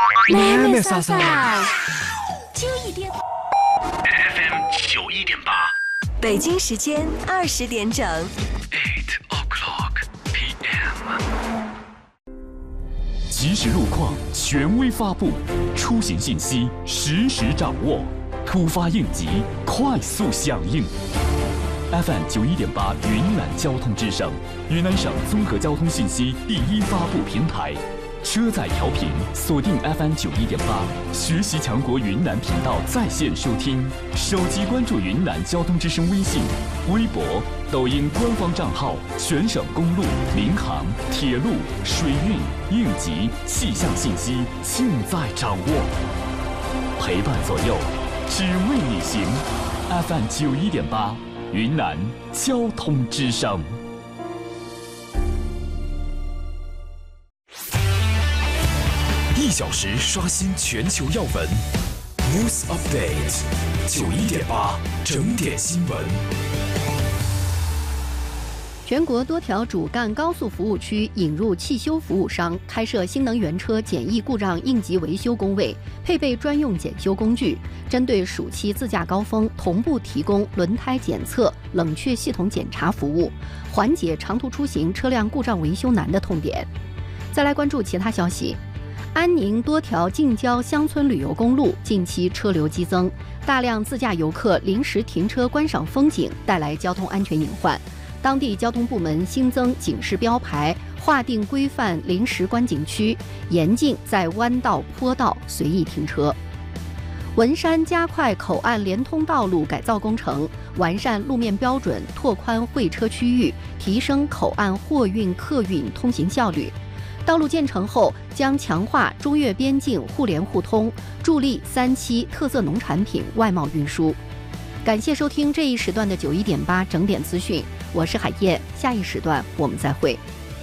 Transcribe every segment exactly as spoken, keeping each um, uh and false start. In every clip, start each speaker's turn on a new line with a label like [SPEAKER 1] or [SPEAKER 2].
[SPEAKER 1] 妹妹莎莎，
[SPEAKER 2] 就一点
[SPEAKER 3] F M 九一点八，
[SPEAKER 2] 北京时间二十点整。
[SPEAKER 3] Eight o'clock P M。
[SPEAKER 4] 即时路况，权威发布，出行信息实时掌握，突发应急，快速响应。F M 九一点八云南交通之声，云南省综合交通信息第一发布平台。车载调频锁定 F M 九一点八，学习强国云南频道在线收听，手机关注云南交通之声微信、微博、抖音官方账号，全省公路、民航、铁路、水运、应急、气象信息尽在掌握，陪伴左右，只为你行。F M 九一点八，云南交通之声。
[SPEAKER 5] 一小时刷新全球要闻 ，News Update， 九一点八整点新闻。
[SPEAKER 6] 全国多条主干高速服务区引入汽修服务商，开设新能源车简易故障应急维修工位，配备专用检修工具，针对暑期自驾高峰，同步提供轮胎检测、冷却系统检查服务，缓解长途出行车辆故障维修难的痛点。再来关注其他消息。安宁多条近郊乡村旅游公路近期车流激增，大量自驾游客临时停车观赏风景，带来交通安全隐患。当地交通部门新增警示标牌，划定规范临时观景区，严禁在弯道坡道随意停车。文山加快口岸连通道路改造工程，完善路面标准，拓宽会车区域，提升口岸货运客运通行效率。道路建成后，将强化中越边境互联互通，助力三期特色农产品外贸运输。感谢收听这一时段的九一点八整点资讯，我是海燕，下一时段我们再会。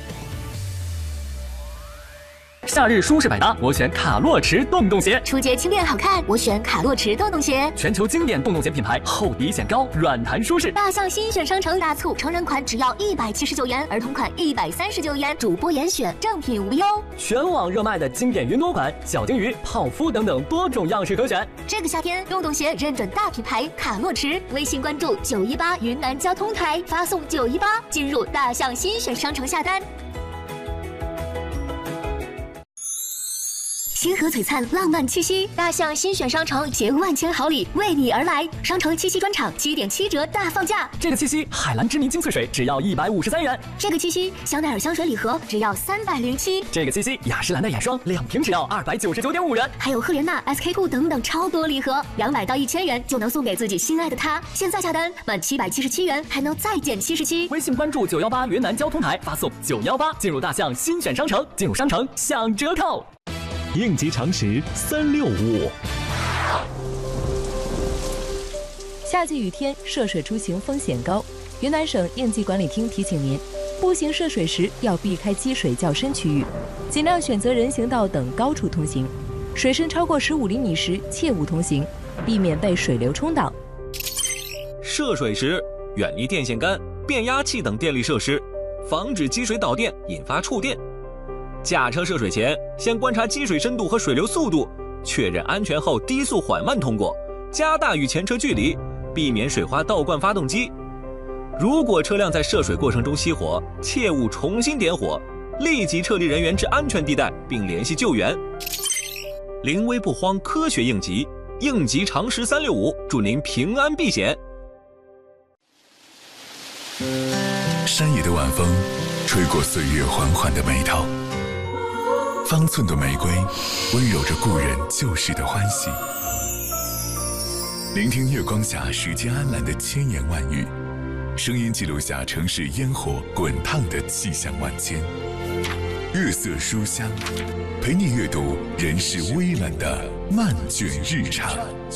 [SPEAKER 7] 夏日舒适百搭，我选卡洛驰洞洞鞋。
[SPEAKER 8] 出街轻便好看，我选卡洛驰洞洞鞋。
[SPEAKER 7] 全球经典洞洞鞋品牌，厚底显高，软弹舒适。
[SPEAKER 8] 大象新选商城大促，成人款只要一百七十九元，儿童款一百三十九元，主播严选，正品无忧。
[SPEAKER 7] 全网热卖的经典云朵款、小金鱼、泡芙等等多种样式可选。
[SPEAKER 8] 这个夏天，洞洞鞋认准大品牌卡洛驰，微信关注九一八云南交通台，发送九一八进入大象新选商城下单。星河璀璨，浪漫气息，大象新选商城携万千好礼为你而来。商城七夕专场七点七折大放价，
[SPEAKER 7] 这个七夕海蓝之谜精粹水只要一百五十三元，
[SPEAKER 8] 这个七夕香奈儿香水礼盒只要三百零七，
[SPEAKER 7] 这个七夕雅诗兰黛眼霜两瓶只要二百九十九点五元，
[SPEAKER 8] 还有赫莲娜、S K two 等等超多礼盒，两百到一千元就能送给自己心爱的他。现在下单满七百七十七元还能再减七十七。
[SPEAKER 7] 微信关注九幺八云南交通台，发送九幺八进入大象新选商城，进入商城享折扣。
[SPEAKER 5] 应急常识三六五。
[SPEAKER 9] 夏季雨天涉水出行风险高，云南省应急管理厅提醒您，步行涉水时要避开积水较深区域，尽量选择人行道等高处通行。水深超过十五厘米时切勿通行，避免被水流冲倒。
[SPEAKER 10] 涉水时远离电线杆、变压器等电力设施，防止积水导电引发触电。驾车涉水前，先观察积水深度和水流速度，确认安全后低速缓慢通过，加大与前车距离，避免水花倒灌发动机。如果车辆在涉水过程中熄火，切勿重新点火，立即撤离人员至安全地带并联系救援。临危不慌，科学应急，应急常识三六五，祝您平安避险。
[SPEAKER 11] 山野的晚风吹过岁月缓缓的眉头，方寸的玫瑰温柔着故人旧时的欢喜。聆听月光下时间安澜的千言万语，声音记录下城市烟火滚烫的气象万千。月色书香，陪你阅读人世微澜的漫卷日常。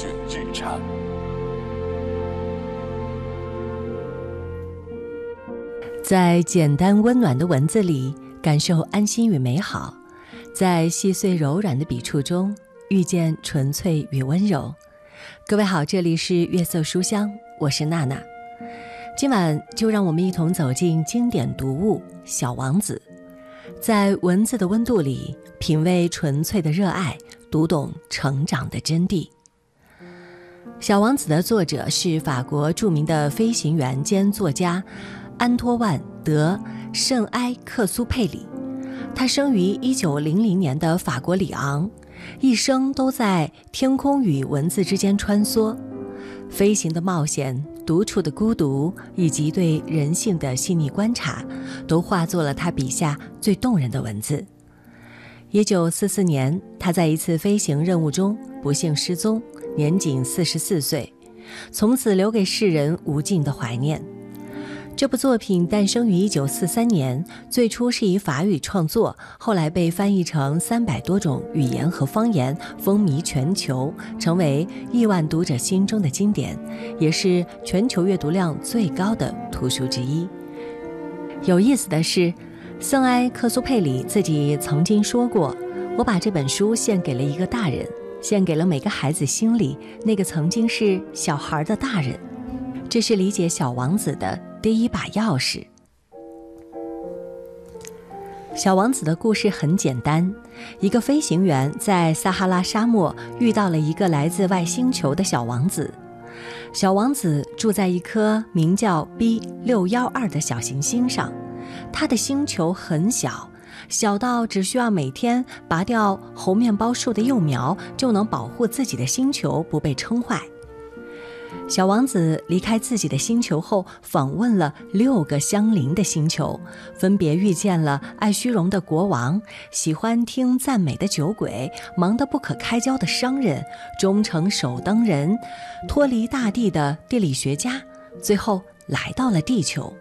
[SPEAKER 12] 在简单温暖的文字里感受安心与美好，在细碎柔软的笔触中遇见纯粹与温柔。各位好，这里是月色书香，我是娜娜。今晚就让我们一同走进经典读物《小王子》，在文字的温度里品味纯粹的热爱， 读懂成长的真谛。小王子的作者是法国著名的飞行员兼作家安托万·德·圣埃克苏佩里。他生于一九零零年的法国里昂，一生都在天空与文字之间穿梭。飞行的冒险、独处的孤独以及对人性的细腻观察，都化作了他笔下最动人的文字。一九四四年，他在一次飞行任务中不幸失踪，年仅四十四岁，从此留给世人无尽的怀念。这部作品诞生于一九四三年，最初是以法语创作，后来被翻译成三百多种语言和方言，风靡全球，成为亿万读者心中的经典，也是全球阅读量最高的图书之一。有意思的是，圣埃克苏佩里自己曾经说过，我把这本书献给了一个大人，献给了每个孩子心里那个曾经是小孩的大人。这是理解小王子的第一把钥匙。小王子的故事很简单，一个飞行员在撒哈拉沙漠遇到了一个来自外星球的小王子。小王子住在一颗名叫 B 六一二 的小行星上，他的星球很小，小到只需要每天拔掉猴面包树的幼苗，就能保护自己的星球不被撑坏。小王子离开自己的星球后，访问了六个相邻的星球，分别遇见了爱虚荣的国王、喜欢听赞美的酒鬼、忙得不可开交的商人、忠诚守灯人、脱离大地的地理学家，最后来到了地球。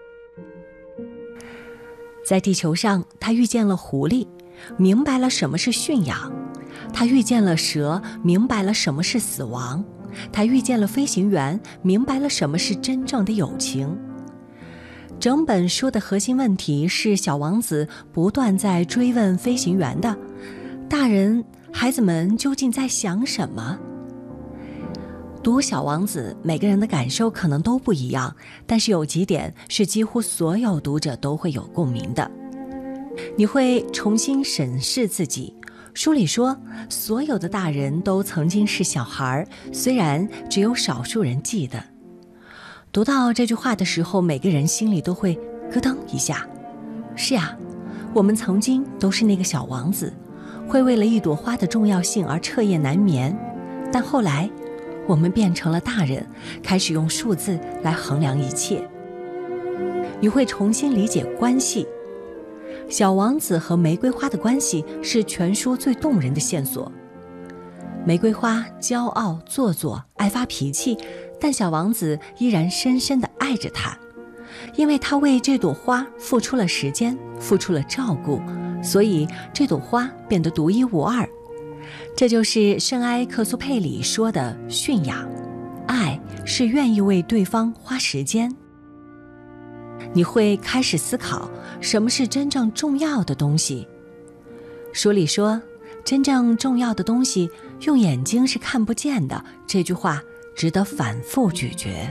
[SPEAKER 12] 在地球上，他遇见了狐狸，明白了什么是驯养；他遇见了蛇，明白了什么是死亡；他遇见了飞行员，明白了什么是真正的友情。整本书的核心问题是小王子不断在追问飞行员的：大人，孩子们究竟在想什么？读小王子，每个人的感受可能都不一样，但是有几点是几乎所有读者都会有共鸣的。你会重新审视自己。书里说，所有的大人都曾经是小孩，虽然只有少数人记得。读到这句话的时候，每个人心里都会咯噔一下。是呀，我们曾经都是那个小王子，会为了一朵花的重要性而彻夜难眠，但后来我们变成了大人，开始用数字来衡量一切。你会重新理解关系。小王子和玫瑰花的关系是全书最动人的线索。玫瑰花骄傲做作，爱发脾气，但小王子依然深深地爱着她，因为他为这朵花付出了时间，付出了照顾，所以这朵花变得独一无二。这就是圣埃克苏佩里说的驯养，爱是愿意为对方花时间。你会开始思考什么是真正重要的东西。书里说，真正重要的东西用眼睛是看不见的，这句话值得反复咀嚼。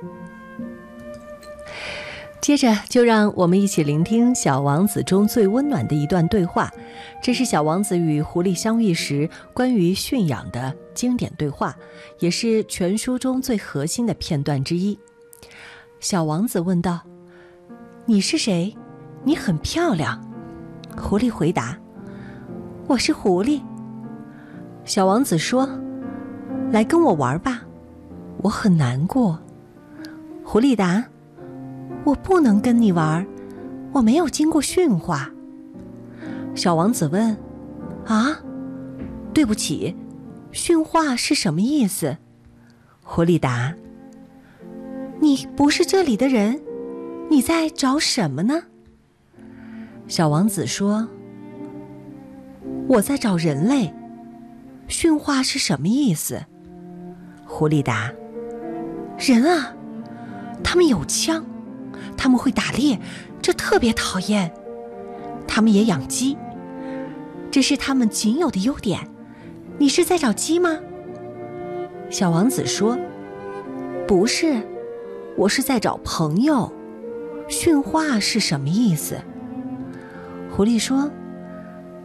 [SPEAKER 12] 接着就让我们一起聆听小王子中最温暖的一段对话，这是小王子与狐狸相遇时关于驯养的经典对话，也是全书中最核心的片段之一。小王子问道：你是谁？你很漂亮。狐狸回答：我是狐狸。小王子说：来跟我玩吧，我很难过。狐狸答：我不能跟你玩，我没有经过驯化。小王子问：啊，对不起，驯化是什么意思？狐狸答：你不是这里的人，你在找什么呢？小王子说：我在找人类。驯化是什么意思？狐狸答：人啊，他们有枪，他们会打猎，这特别讨厌。他们也养鸡，这是他们仅有的优点。你是在找鸡吗？小王子说：不是，我是在找朋友。驯化是什么意思？狐狸说：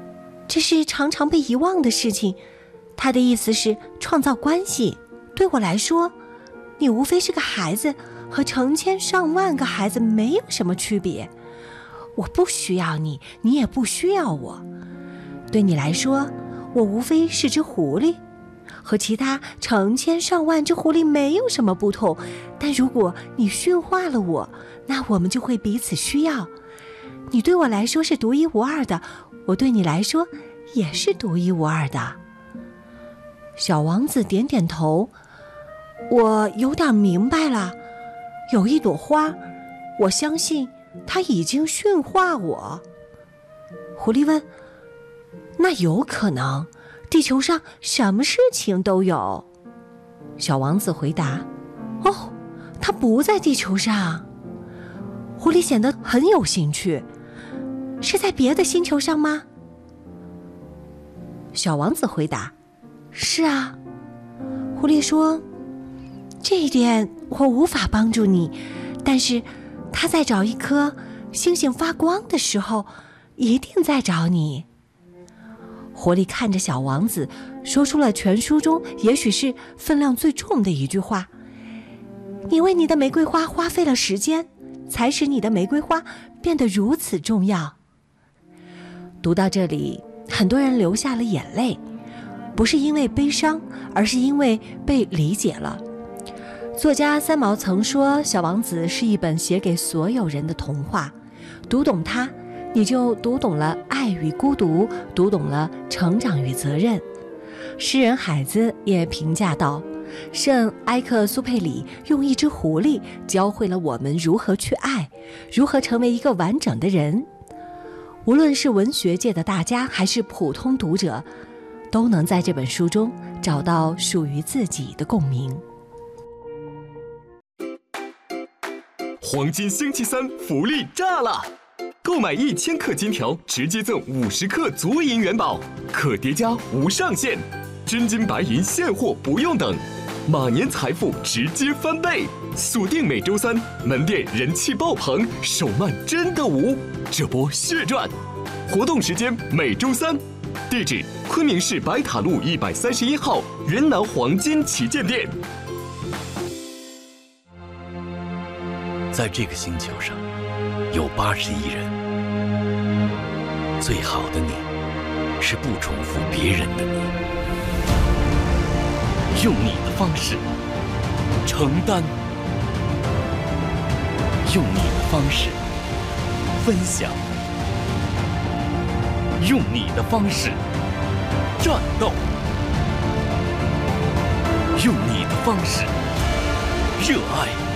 [SPEAKER 1] 这是常常被遗忘的事情。他的意思是创造关系。对我来说，你无非是个孩子，和成千上万个孩子没有什么区别。我不需要你，你也不需要我。对你来说，我无非是只狐狸，和其他成千上万只狐狸没有什么不同。但如果你驯化了我，那我们就会彼此需要。你对我来说是独一无二的，我对你来说也是独一无二的。小王子点点头，我有点明白了。有一朵花，我相信它已经驯化我。狐狸问，那有可能？地球上什么事情都有。小王子回答，哦，它不在地球上。狐狸显得很有兴趣，是在别的星球上吗？小王子回答，是啊。狐狸说，这一点我无法帮助你，但是他在找一颗星星发光的时候，一定在找你。狐狸看着小王子，说出了全书中也许是分量最重的一句话，你为你的玫瑰花花费了时间，才使你的玫瑰花变得如此重要。读到这里，很多人流下了眼泪，不是因为悲伤，而是因为被理解了。作家三毛曾说，小王子是一本写给所有人的童话，读懂它，你就读懂了爱与孤独，读懂了成长与责任。诗人海子也评价道，圣埃克苏佩里用一只狐狸教会了我们如何去爱，如何成为一个完整的人。无论是文学界的大家还是普通读者，都能在这本书中找到属于自己的共鸣。
[SPEAKER 13] 黄金星期三福利炸了！购买一千克金条，直接赠五十克足银元宝，可叠加无上限，真金白银现货不用等，马年财富直接翻倍！锁定每周三，门店人气爆棚，手慢真的无，这波血赚！活动时间每周三，地址昆明市白塔路一百三十一号云南黄金旗舰店。
[SPEAKER 3] 在这个星球上，有八十亿人。最好的你，是不重复别人的你。用你的方式承担，用你的方式分享，用你的方式战斗，用你的方式热爱。